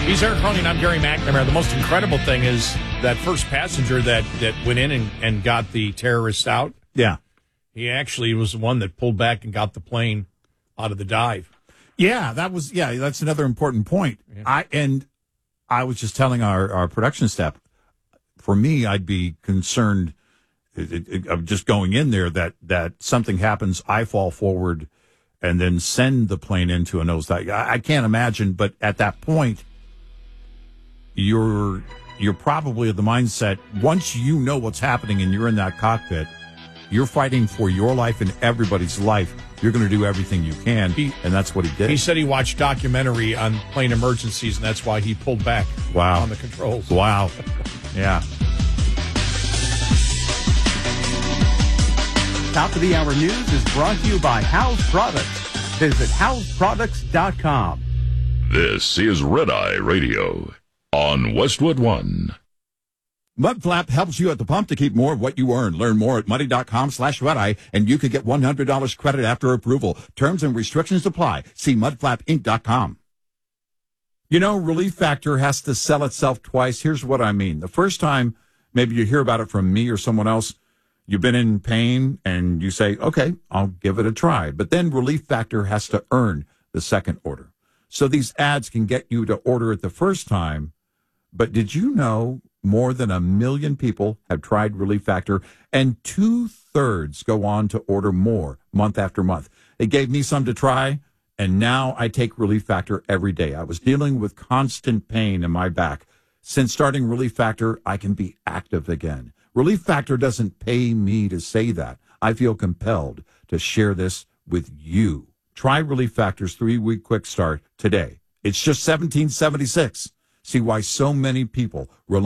He's Eric Cronin. I'm Gary McNamara. The most incredible thing is that first passenger that went in and got the terrorists out. Yeah. He actually was the one that pulled back and got the plane out of the dive. Yeah, that's another important point. Yeah. I was just telling our production staff, for me, I'd be concerned of just going in there that something happens, I fall forward, and then send the plane into a nosedive. I can't imagine, but at that point, you're probably of the mindset, once you know what's happening and you're in that cockpit, you're fighting for your life and everybody's life. You're going to do everything you can, and that's what he did. He said he watched documentary on plane emergencies, and that's why he pulled back on the controls. Wow. Yeah. Top of the Hour News is brought to you by House Products. Visit houseproducts.com. This is Red Eye Radio on Westwood One. Mudflap helps you at the pump to keep more of what you earn. Learn more at money.com/redeye, and you could get $100 credit after approval. Terms and restrictions apply. See mudflapinc.com. You know, Relief Factor has to sell itself twice. Here's what I mean. The first time, maybe you hear about it from me or someone else, you've been in pain, and you say, okay, I'll give it a try. But then Relief Factor has to earn the second order. So these ads can get you to order it the first time. But did you know more than 1 million people have tried Relief Factor, and 2/3 go on to order more month after month? It gave me some to try, and now I take Relief Factor every day. I was dealing with constant pain in my back. Since starting Relief Factor, I can be active again. Relief Factor doesn't pay me to say that. I feel compelled to share this with you. Try Relief Factor's 3-week quick start today. It's just $17.76. See why so many people rely